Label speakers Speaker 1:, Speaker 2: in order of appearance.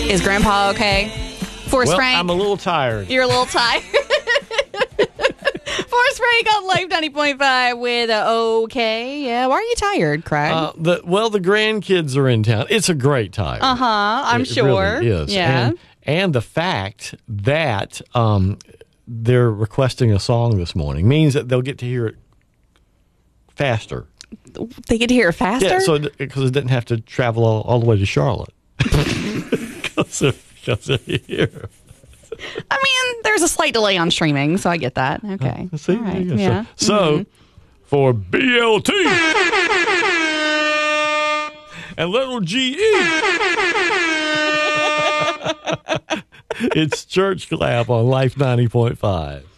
Speaker 1: Is Grandpa okay? Forrest Frank?
Speaker 2: I'm a little tired.
Speaker 1: You're a little tired. Forrest Frank on Life 90.5 with okay. Yeah, why are you tired, Craig?
Speaker 2: The grandkids are in town. It's a great time.
Speaker 1: I'm sure.
Speaker 2: It really is.
Speaker 1: Yeah.
Speaker 2: And the fact that they're requesting a song this morning means that they'll get to hear it faster.
Speaker 1: They get to hear it faster?
Speaker 2: Yeah, because it didn't have to travel all the way to Charlotte. Because of here.
Speaker 1: I mean, there's a slight delay on streaming, so I get that. Okay.
Speaker 2: See?
Speaker 1: All right.
Speaker 2: Yeah.
Speaker 1: Yeah.
Speaker 2: So for BLT and little GE, it's Church Clap on Life 90.5.